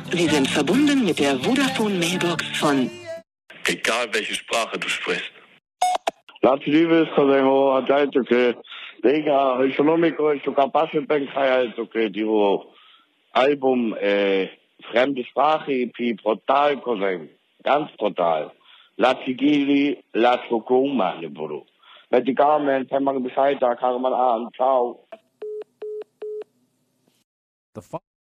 Sie sind verbunden mit der Vodafone Mailbox von... Egal welche Sprache du sprichst. Laat lieve gewoon altijd ook Lega economico e capace pensare che di album fremde Sprache pi brutal cos'è ganz brutal. La Tigili la Chocoma ne bro. Met die Carmen, kann man Bescheid, da kann man an. Ciao. The